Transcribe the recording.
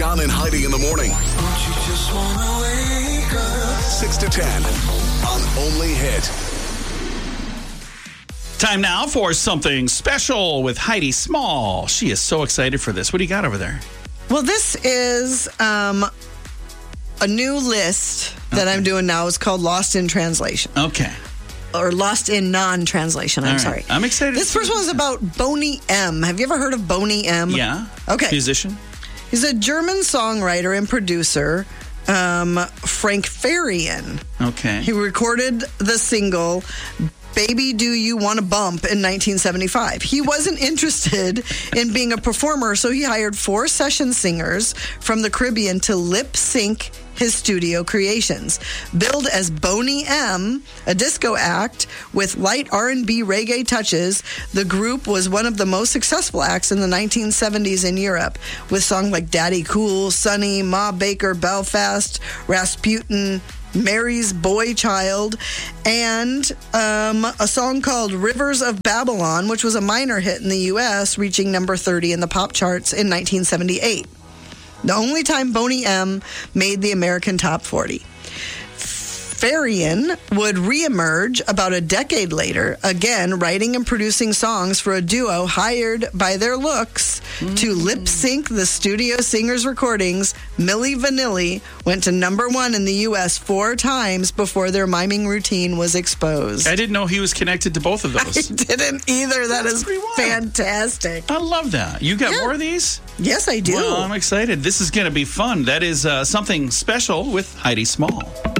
John and Heidi in the morning. Don't you just wanna wake up? 6 to 10 on Only Hit. Time now for something special with Heidi Small. She is so excited for this. What do you got over there? Well, this is a new list that I'm doing now. It's called Lost in Translation. Okay. Or Lost in Non-Translation, I'm sorry. I'm excited. This first one is about Boney M. Have you ever heard of Boney M? Yeah. Okay. Musician? He's a German songwriter and producer, Frank Farian. Okay. He recorded the single Baby Do You Want to Bump in 1975. He wasn't interested in being a performer, so he hired 4 session singers from the Caribbean to lip sync his studio creations. Billed as Boney M, a disco act with light R&B reggae touches, the group was one of the most successful acts in the 1970s in Europe, with songs like Daddy Cool, Sunny, Ma Baker, Belfast, Rasputin, Mary's Boy Child, and a song called Rivers of Babylon, which was a minor hit in the U.S., reaching number 30 in the pop charts in 1978. The only time Boney M made the American Top 40. Farian would reemerge about a decade later, again writing and producing songs for a duo hired by their looks to lip sync the studio singers' recordings. Milli Vanilli went to number 1 in the U.S. 4 times before their miming routine was exposed. I didn't know he was connected to both of those. I didn't either. That's is pretty wild. Fantastic. I love that. You got more of these? Yes, I do. Well, I'm excited. This is going to be fun. That is something special with Heidi Small.